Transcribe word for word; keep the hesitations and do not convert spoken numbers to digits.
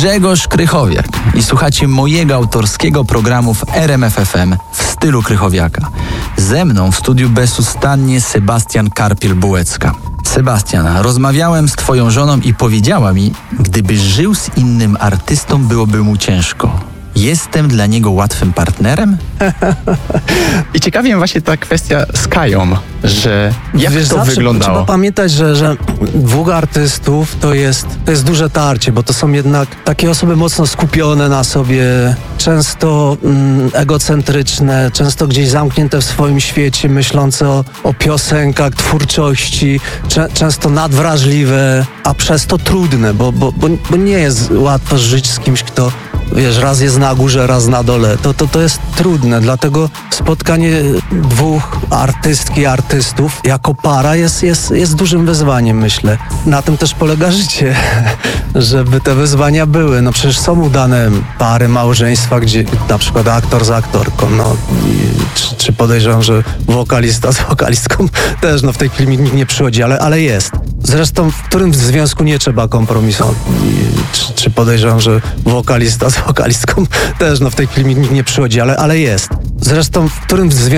Grzegorz Krychowiak i słuchacie mojego autorskiego programu w R M F F M w stylu Krychowiaka. Ze mną w studiu bezustannie Sebastian Karpiel-Bułecka. Sebastian, rozmawiałem z twoją żoną i powiedziała mi, gdybyś żył z innym artystą, byłoby mu ciężko. Jestem dla niego łatwym partnerem? I ciekawi mnie właśnie ta kwestia z Kają, że jak Wiesz, to zawsze wyglądało? Trzeba pamiętać, że, że dwóch artystów to jest, to jest duże tarcie, bo to są jednak takie osoby mocno skupione na sobie, często mm, egocentryczne, często gdzieś zamknięte w swoim świecie, myślące o, o piosenkach, twórczości, cze, często nadwrażliwe, a przez to trudne, bo, bo, bo, bo nie jest łatwo żyć z kimś, kto, wiesz, raz jest na górze, raz na dole. To, to, to jest trudne, dlatego spotkanie dwóch artystki i artystów jako para jest, jest, jest dużym wyzwaniem, myślę. Na tym też polega życie, żeby te wyzwania były. No przecież są udane pary, małżeństwa, gdzie na przykład aktor z aktorką, no i, czy, czy podejrzewam, że wokalista z wokalistką też, no w tej chwili nikt nie przychodzi, ale, ale jest. Zresztą w którym związku nie trzeba kompromisu? I, czy, czy podejrzewam, że wokalista z wokalistką też, no w tej chwili nikt nie przychodzi, ale, ale jest. Zresztą w którym związku